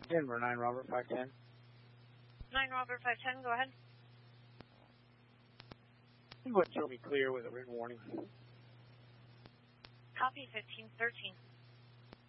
Denver 9 Robert 510. 9 Robert 510, go ahead. Go ahead and show me clear with a written warning. Copy 1513.